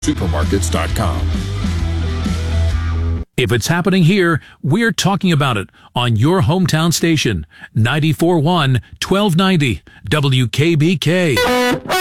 supermarkets.com. If it's happening here, we're talking about it on your hometown station, 94.1 1290 WKBK.